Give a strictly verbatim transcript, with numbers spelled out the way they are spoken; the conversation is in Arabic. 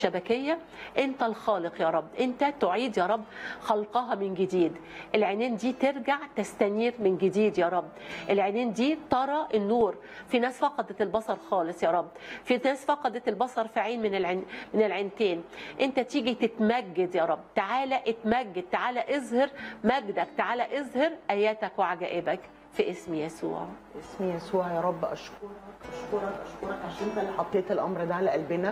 شبكية. انت الخالق يا رب، انت تعيد يا رب خلقها من جديد. العينين دي ترجع تستنير من جديد يا رب، العينين دي ترى النور. في ناس فقدت البصر خالص يا رب، في ناس فقدت البصر في عين من العين من العينتين. انت تيجي تتمجد يا رب، تعالى اتمجد، تعالى اظهر مجدك، تعالى اظهر اياتك وعجائبك في اسم يسوع. اسم يسوع يا رب. اشكرك اشكرك اشكرك عشان انت اللي حطيت الامر ده على قلبنا.